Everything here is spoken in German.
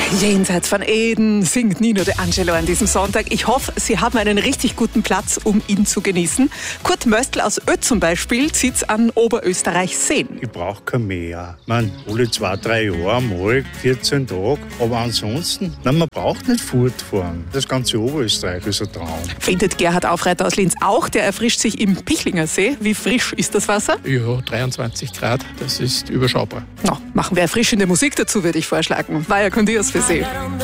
Jenseits von Eden singt Nino De Angelo an diesem Sonntag. Ich hoffe, Sie haben einen richtig guten Platz, um ihn zu genießen. Kurt Möstl aus Ö zum Beispiel zieht's an Oberösterreichs Seen. Ich brauche kein Meer. Man, alle 2-3 Jahre mal 14 Tage. Aber ansonsten, man braucht nicht fortfahren. Das ganze Oberösterreich ist ein Traum. Findet Gerhard Aufreiter aus Linz auch. Der erfrischt sich im Pichlinger See. Wie frisch ist das Wasser? Ja, 23 Grad, das ist überschaubar. No, machen wir erfrischende Musik dazu, würde ich vorschlagen. Vaya con Dios für Sie.